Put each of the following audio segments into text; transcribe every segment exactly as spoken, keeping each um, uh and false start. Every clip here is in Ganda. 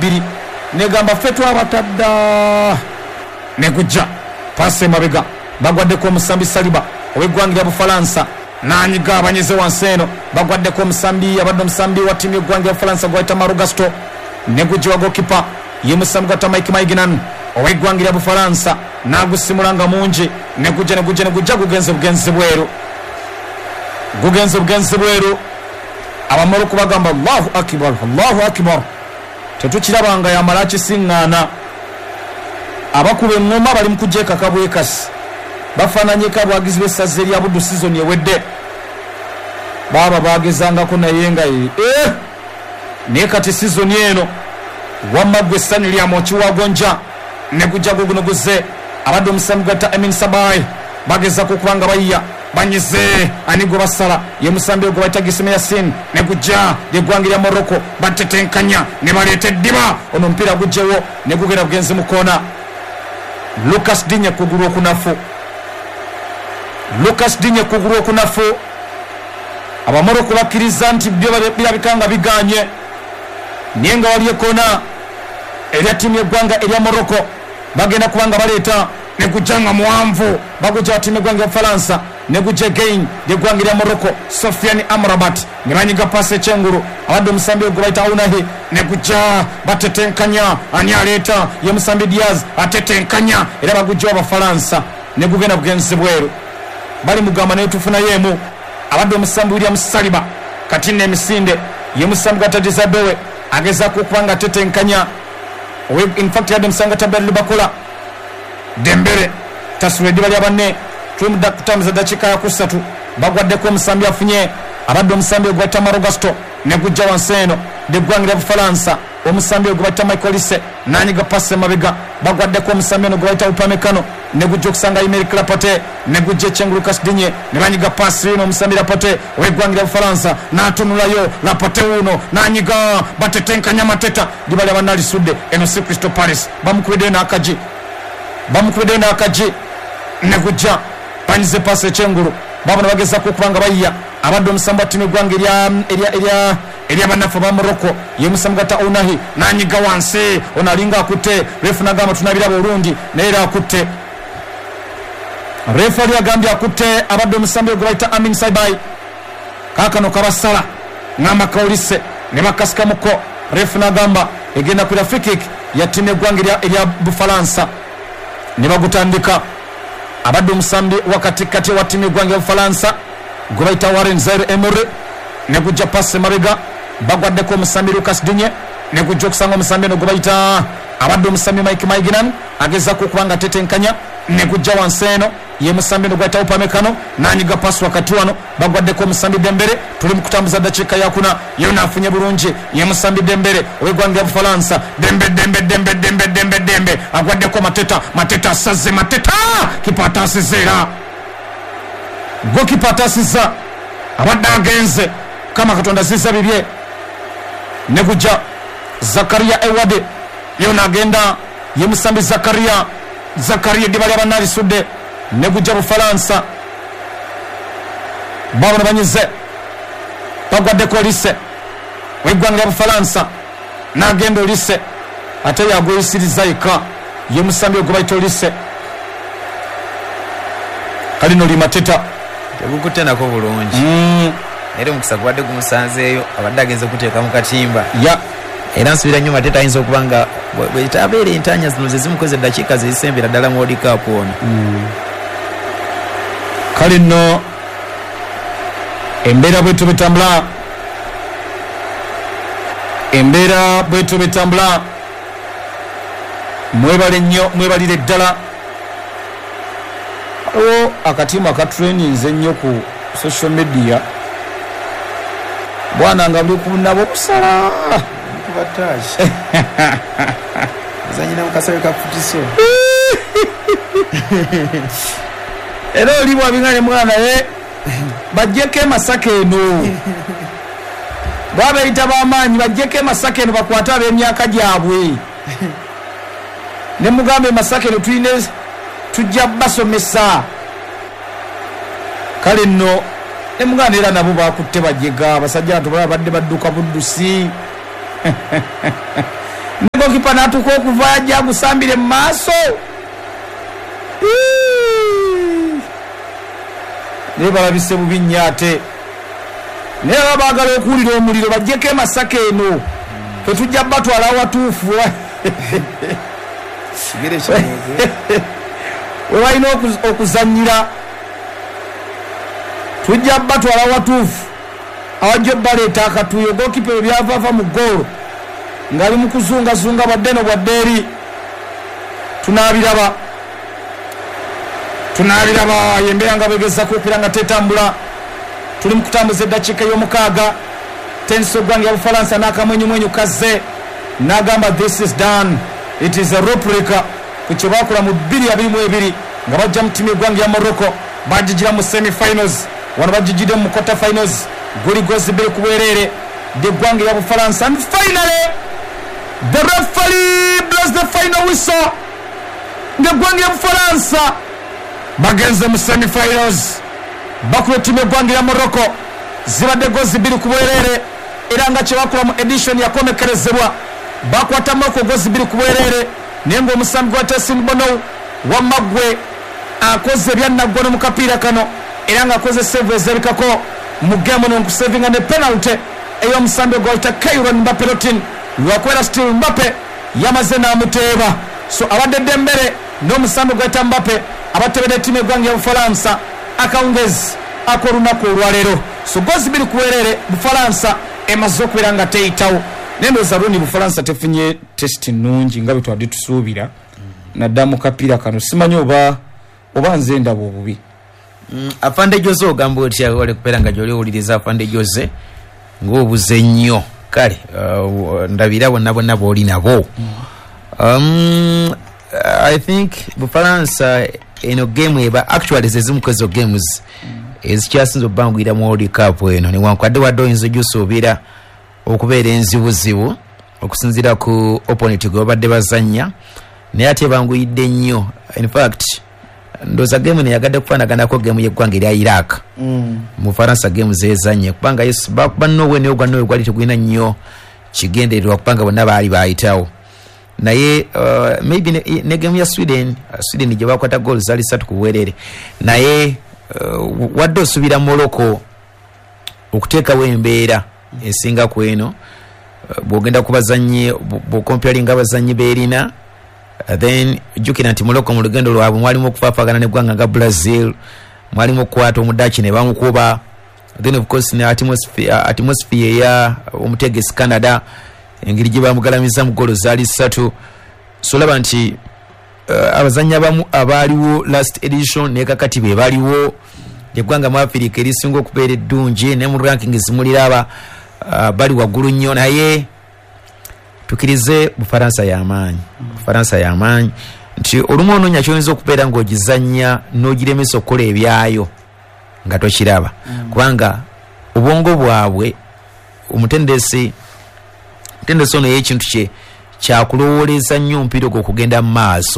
bbiri negamba fetu abatadda negujja pase mabega bagwaddeko omusambi Saliba ow'eggwanga lya Bufalansa nanyiga abanyize wansi eno bagwaddeko omusambi abadde omusambi wa ttiimu y'eggwanga lya Bufalansa gwayita Marugasto negujja wa gokipa ye musambi gwata Mike Maignan ow'eggwanga lya Bufalansa nagusimula nga mungi negujja negujja negujja gugenze bugenzi bweru gugenze bugenzi bweru abamoroko bagamba Allahu akbar Allahu akbar tetukirabanga yamala kisiŋŋaana abakuba eŋŋoma bali mu kujeeka kabwekasi bafaananyeko abwagizi b'essaza erya Buddu sizoni ewedde baba bagezangako naye nga eh naye kati sizoni eno wamma gwe essanyu lyamu okiwagonja ne gujja gugunoguze abadde omusambi gwatta Amin Sabai bagezako okubanga bayya banyize ani gwe basala ye musambi ogwo bayita Gisime Yasin ne gujja ly'eggwanga lya Morocco batetenkanya ne baleeta eddiba ono omupiira gujjewo ne gugenda bugenzi mu koona Lucas Digne kugulu okunafu Lucas Digne kugulu okunafu abamoroko bakkiriza nti byo birabika nga biganye naye nga wali ekoona erya ttiimu y'eggwanga erya Morocco bagenda kubanga baleeta ne gujja nga muwanvu bagujja ttiimu y'eggwanga ya Bufalansa ne gujja again ly'eggwanga lya Morocco Sofiane Amrabat ne banyiga paasi ekyengulu abadde omusambi ogwo bayita Ounahi ne gujja batetenkanya ani aleeta ye musambi Diaz atetenkanya era bagujja Abafalansa ne gugenda bugenzi bweru bali mugamba naye tufunayo emu abadde omusambi William Saliba kati n'emisinde ye musambi gwa Tadizabewe agezaako okubanga atetenkanya in fact yadde musanga Tabel bakola Dembele tasula eddiba lya banne tumuda kutambuza dakiika ya kusatu bagwaddeko omusambi afunye abadde omusambi ogwo bayita Marugasto ne gujja wansi eno ly'eggwanga lya Bufalansa omusambi ogwo bayita Michael Olise nanyiga passe mabega bagwaddeko omusambi ono gwe bayita Upamecano ne gujja okusanga Imeri Clapate ne gujja ekyengulu Lucas Digne ne banyiga passe eno omusambi Lapate ow'eggwanga lya Bufalansa n'atunulayo Lapate uno nanyiga batetenkanya mateta liba lya banna lisudde eno si Crystal Palace bamukubidde n'akaji bamukubidde n'akaji ne gujja banyize passe ekyengulu babona bagezaako okubanga bayya abadde omusambi wa ttiimu y'eggwanga erya erya erya bannafu ba Morocco ye musambi gwatta Ounahi nanyiga wansi ono alinga akutte refu nagamba tunabiraba olungi naye era akutte refu ali agambye akutte abadde omusambi ogwo bayita Amin Sabai kaakano kabasala ng'amaka Olise ne bakasikamuko refu nagamba egenda kwira free kick ya ttiimu y'eggwanga erya Bufalansa ne bagutandika abadde omusambi wakatikati wa ttiimu y'eggwanga ya Bufalansa gwe bayita Warren Zaïre-Emery ne gujja passe mabega bagwaddeko omusambi Lucas Digne ne gujja okusanga omusambi eno gwe bayita abadde omusambi Mike Maignan agezaako okubanga atetenkanya ne gujja wansi eno ye musambi eno gwe bayita Upamecano nanyiga passe wakati wano bagwaddeko omusambi Dembele tuli mu kutambuza dakiika yakuna yeyo naafunye bulungi ye musambi Dembele ow'eggwanga lya Bufalansa Dembe Dembe Dembe Dembe Dembe Dembe agwaddeko Mateta Mateta asaze Mateta kipa ataasiza era go kipa ataasiza abadde agenze kama Katonda zizza bibye ne gujja Zakaria Ewade yeyo n'agenda ye musambi Zakaria Zakaria eddiba lya banna alisudde ne gujja Bufalansa babona banyize bagwaddeko Olise w'eggwanga lya Bufalansa n'agenda Olise ate yagweyisiriza yekka ye musambi ogwo bayita Olise kalino li Mateta tegukutte nako bulungi mm. era omukisa gubadde gumusanzeeyo abadde agenze kuteeka mu katimba ya era nsubira nnyo Mateta ayinza okuba nga bwetabeera entanya zino ze zimukoze eddakiika zezisembera ddala mu World Cup ono mm. kale nno embeera bwetu bitambula embeera bwetu bitambula mwebale nnyo mwebalire ddala waliwo akatiimu akatraininze ennyo ku social media bwana nga buli kunabo busala kubataji zanyina mukasawe ka futiso era oli bwabingane mwana ye bajjeko emasaka eno bwabeeyita b'amaanyi bajjeko emasaka eno bakwate ab'emyaka gyabwe ne mugamba emasaka eno tulina tujja basomesa kale nno ne muganda era nabo bakutte bajega abasajja batubala badde badduka buddusi gokipa natuka okuva ajja gusambire mu maaso. Ne balabise bubi nnyo ate. Ne baagala okuwulira omuliro bajjeko e Masaka eno. Tetujja batwala awatuufu. We balina okuzannyira. Tujja batwala awatuufu. Awajja baleeta akatuuyo gokipa ebyavaava mu ggoolo. Ngali mu kuzungazunga baddeno bwadde eri. Tunaabiraba. Tunaabiraba yembeera nga begeza kwepera nga tetambula. Tuli mu kutambuza eddakiika y'omukaaga. Tenso gwange ya Bufalansa n'akamwenyumwenyu kazze n'agamba this is done. It is a rubrica ku kye baakola mu bbiri abiri mu ebiri nga bajja mu ttiimu eggwanga ya Morocco bagigira mu semi-finals wano bagigidde mu quarter finals goli gozi bbiri ku bwereere d'eggwanga ya Bufalansa and finally the referee blows the final whistle ng'eggwanga ya Bufalansa bagenze mu semi-finals bakuba ttiimu eggwanga ya Morocco zibadde gozi bbiri ku bwereere era nga kye bakola mu edition yakomekerezebwa bakwata Morocco gozi bbiri ku bwereere naye ng'omusambi gwa Tessin Bono wa Maggwe akoze ebyannaggwana mu kapiira kano era ng'akoze save ezerikako mu game ono nkusavinga ne penalty ey'omusambi gwayita Kylian Mbappe Lotin lwakwera still Mbappe yamaze n'amuteeba so abadde Dembele n'omusambi gwayita Mbappe abatebedde ttiimu eggwanga ya Bufalansa akawungezi ak'olunaku olwaleero so gozi bbiri ku bwereere Bufalansa emaze okubeera nga teyitawo nendoza roni Bufalansa tefunye test nnungi nga bwe twadde tusuubira nadda mu kapiira kano simanyi oba oba nze ndaba obubi. Mm, afande Jose ogamba otya wale kubeera nga gy'oli owuliriza afande Jose ng'obuze nnyo kale uh, ndabira bonna bonna b'oli nabo. um, I think Bufalansa eno game eba actually zezimukozo games ezikyasinza obbangwira mu World Cup eno newankwadde wadde oyinza ogyusuubira okubeera enzibuzibu okusinziira ku opponent gwe babadde bazannya naye ate banguyidde nnyo. In fact ndooza game neyagadde kufaanaganako game y'eggwanga erya Iraq mm. mu Faransa game zezanye kubanga yesu bakuba Norway naye ogwa Norway gwali tegulina nnyo kigendererwa kubanga bonna baali baayitawo naye uh, maybe ne, ne game ya Sweden uh, Sweden gye bakwata goal zaali ssatu ku bwereere naye uh, wadde osubira Morocco okuteekawo embeera esinga ku eno uh, bw'ogenda ku bazannyi bw'okomparinga abazannyi beerina uh, then jjukira nti Morocco mu lugendo lwabwe mwalimu okufaafagana n'eggwanga nga Brazil mwalimu okukwata omudaaki ne bamukuba then of course ne atmosphere, uh, atmosphere ya omutegesi Canada engeri gye bamugalamiza mu golo zaali ssatu so laba nti uh, abazannyi abamu abaaliwo last edition ne kakati be baaliwo eggwanga mu Africa erisinga okubeera eddungi ne mu ranking zimuliraba uh, bali waggulu nnyo naye tukirize Bufalansa y'amaanyi Bufalansa y'amaanyi nti olumu onoonya kyoyinza okubeera ng'ogizannya n'ogiremesa okukola ebyayo nga tokiraba mm. kubanga obwongo bwabwe omutendesi mutendesi ono y'ekintu kye kyakulowooleza nnyo omupiira ogwo okugenda mu maaso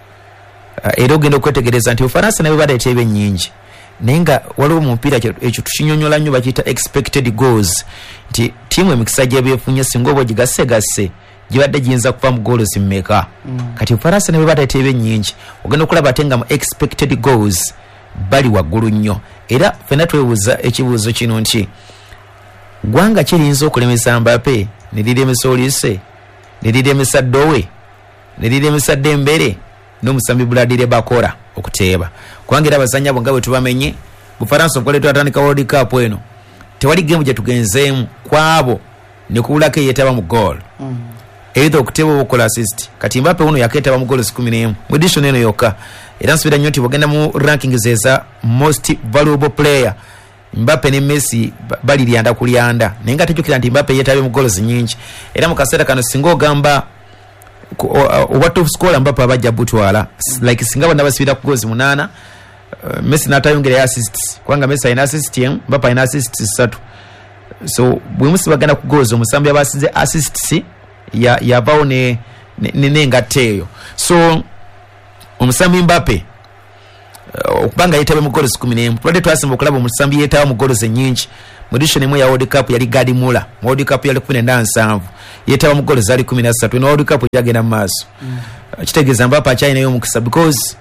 uh, era ogenda okwetegereza nti Bufalansa nabe baleeta eba ennyingi naye nga waliwo mu mupiira ekyo tukinyonyola nnyo bakiyita expected goals nti ttiimu emikisa gy'ebeefunye singa oba gigasegasse gibadde giyinza kuva mu goals mmeka mm. kati Bufalansa nabe baleeta eba ennyingi ogenda okulaba ate nga mu expected goals bali waggulu nnyo era ffenna twebuuza ekibuuzo kino nti ggwanga kiriyinza okulemesa Mbappe ne liremesa Olise ne liremesa Dowe ne liremesa Dembele n'omusambi Bradley Bakora okuteeba kubanga era abazannyi abo nga bwe tubamenye Bufalansa okukola twatandika World Cup eno tewali game gye tugenzeemu kwabo ne kubulako eyeetaba mu goal mm. eitha okuteeba oba okukola assist kati Mbappe uno yakeetaba mu goals kumi n'emu mu edition eno yokka era nsubira nnyo nti bwogenda mu rankings eza most valuable player Mbappe ne Messi bali lyanda kulyanda naye nga tejjukira nti Mbappe yeetabye mu goals nyingi era mu kaseera kano singa ogamba oba top scorer Mbappe abajja butwala like singa bonna basibira ku goals munaana uh, Messi n'atayongera ya assists kubanga Messi alina assist emu Mbappe alina assists ssatu so bwe musibagana ku goals omusambi abasize assists yavaawo ya ne n'engatta eyo so omusambi Mbappe okubanga yeetabe mu goals kumi n'emu tubadde twasimba okulaba omusambi yeetaba mu goals ennyingi mu edition emu ya World Cup yali Gadi Mula mu World Cup yali kumi na nsanvu yetaba mu goal zali kumi na ssatu no World Cup yagenda mu maaso mm. kitegeeza Mbappe akyalinayo omukisa because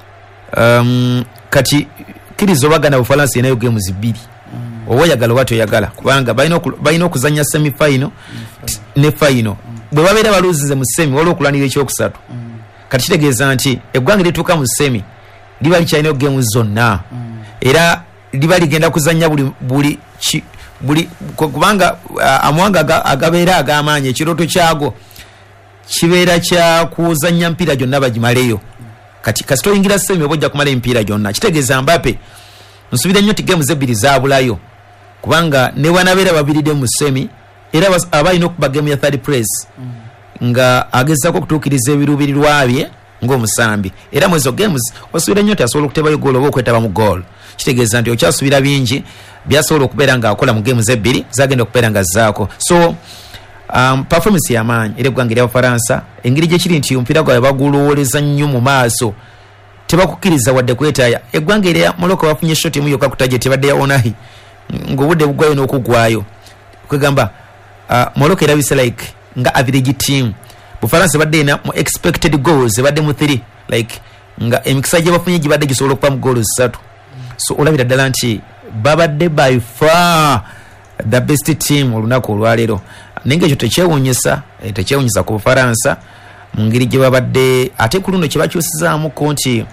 um, kati kirizo bagana Bufalansa yenayo games bbiri mm. oba oyagala oba toyagala kubanga balina okuzanya semi final mm. ne final mm. bwe babeera baluzize mu semi waliwo okulanira ekyokusatu mm. kati kitegeeza nti eggwanga lituuka mu semi liba likyalinayo games zonna mm. era liba ligenda kuzanya buli buli chi, buli kubanga uh, amawanga agabeera ag'amaanyi ekirooto kyago kibeera kya kuzanya mpira gyonna bagimaleyo kati kasito oyingira semi oba ojja kumala empiira gyonna kitegeeza Mbappe nsubira nnyo ti games ebbiri zaabulayo kubanga ne banabeera babiridde mu semi era aba alina okuba game ya third place mm. nga agezaako okutuukiriza ebiruubirirwa bye ng'omusambi era mwezo games osubira nnyo tasobola okutebayo goal oba okwetaba mu goal kitegeeza nti okyasubira bingi byasobola okubeera nga akola mu games ebbiri zagenda okubeera nga zaako so um, performance y'amaanyi era eggwanga erya Bufalansa engeri gye kiri nti omupiira gwabwe bagulowoleza nnyo mu maaso tebakukkiriza wadde kwetaaya eggwanga erya Morocco bafunye shot emu yokka ku target badde ya Onahi ng'obudde bugwayo n'okugwayo kwegamba uh, Morocco erabise like nga average team Bufalansa badde ina mu expected goals badde mu three like nga emikisa gye bafunye gibadde gisobola okuba mu goals ssatu so olabira ddala nti babadde by far the best team olunaku olwaleero naye ekyo tekyewuunyisa tekyewuunyisa ku Bufalansa mu ngeri gye babadde ate ku luno kye bakyusizaamuko nti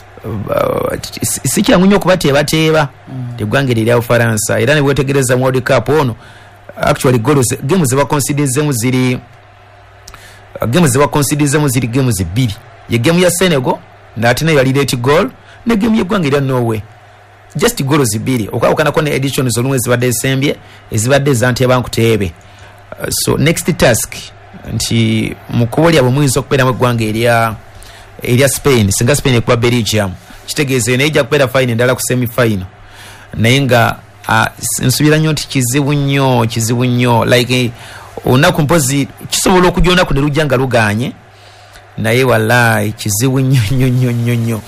uh, si kyangu nnyo okuba tebateeba mm. teggwanga erya Bufalansa era ne bwetegereza mu World Cup ono actually goals games ze baconsidizemu ziri uh, games ze baconsidizemu ziri games bbiri ye game ya Senegal n'ate nayo yali late goal ne game y'eggwanga erya Norway just goals bbiri okwabukanako ne editions olumu ezibadde esembye ezibadde zanti abankuteebe uh, so next task nti mukubo lyabwe muyinza okubeera mu eggwanga erya erya Spain singa Spain ekuba Belgium kitegeeze naye ejja kubeera final endala ku semi final naye nga uh, nsubira nnyo nti kizibu nnyo kizibu nnyo like olunaku mpozi kisobola okujja olunaku ne lujja nga luganye naye wallahi kizibu nnyo nnyo nnyo nnyo nnyo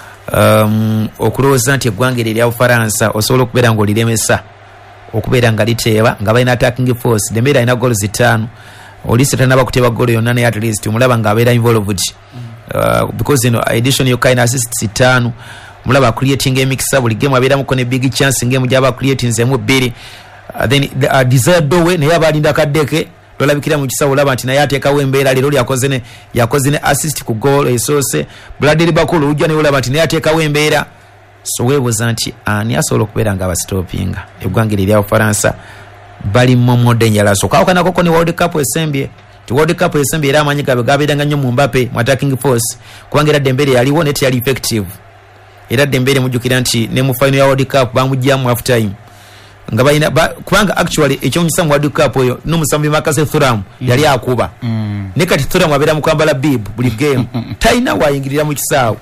um, okulowooza nti eggwanga erya Bufalansa osobola okubeera ng'oliremesa okubeera nga liteeba nga balina attacking force dembeera alina goals ttaano olise tanaba kuteeba goal yonna naye at least omulaba ng'abeera involved uh, because ino edition yokka ina assists ttaano omulaba creating emikisa buli game abeeramuko ne big chance ngemu gyaba creating zemu bbiri uh, then uh, desire dowe naye aba alinda kaddeke tolabikira mu kisawo olaba nti naye ateekawo embeera leero yakoze ne yakoze ne assist ku goal esoose Bradley Bakulu ujja naye olaba nti naye ateekawo embeera so weebuuza nti ani asobola okubeera nga abastopinga eggwanga erya Bufalansa bali mu modenjala so kawakanako ne World Cup esembye ti World Cup esembye era amanyi gabe gabeeranga nnyo mu Mbappe mu attacking force kubanga era Dembele yaliwo ne teyali effective era Dembele mujjukira nti ne mu final ya World Cup bamujjamu half time nga balina ba, kubanga actually ekyomisa mu World Cup oyo n'omusambi Marcus Thuram mm. yali akuba mm. ne kati Thuram abeera mu kwambala bib buli game talina wayingirira mu kisaawo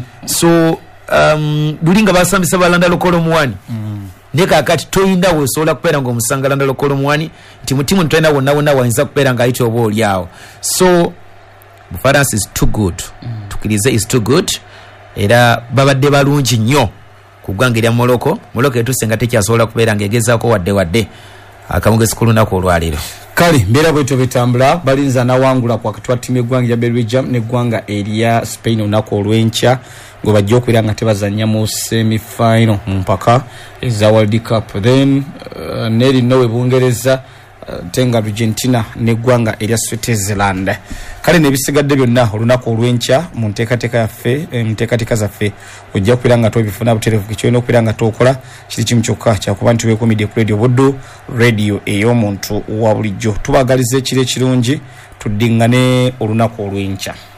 so um, bulinga basambisa balanda lokolo muwani mm. ne kakati toyinda weesobola kubeera ng'omusanga landa lokolo muwani nti mutimu ntolina wonna wonna wayinza kubeera ng'ayita oba oliawo so Bufalansa is too good mm. tukirize is too good era babadde balungi nnyo ku ggwanga erya Morocco Morocco etuse nga tekyasobola kubeera ng'egezaako wadde wadde akamugezi ku lunaku olwaleero kale mbeera bwetyo betambula balinza nawangula ku wakati wa ttiimu eggwanga erya Belgium n'eggwanga erya Spain olunaku olw'enkya gwe bajja okubeera nga tebazannya mu semi final mu mpaka eza World Cup then uh, neri nowe Bungereza uh, tenga Argentina n'eggwanga erya Switzerland kale nebisigadde byonna olunaku olw'enkya mu nteekateeka yaffe mu nteekateeka zaffe ojja kubeera nga tobifuna butereevu kyolina okubeera nga tokola kiri kimu kyokka kyakuba nti weekumidde ku radio Buddu radio ey'omuntu wa bulijjo tubagaliza ekiro ekirungi tuddiŋŋane olunaku olw'enkya.